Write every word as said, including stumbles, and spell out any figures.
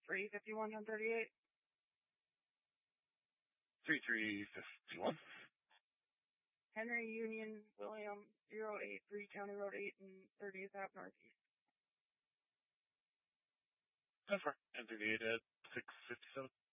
three fifty-one one thirty-eight. three three fifty-one. Henry Union William zero eight three County Road eight and thirtieth Ave Northeast. ten four. And thirty-eight at six fifty-seven.